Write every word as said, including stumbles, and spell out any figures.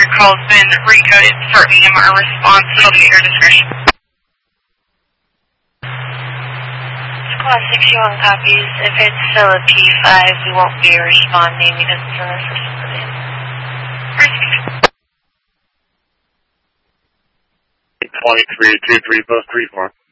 Your call's been recoded for A M R response. It'll be at your discretion. Squad sixty-one copies. If it's still a P five, we won't be responding because it's in the system. Received. twenty-three two three, post three four.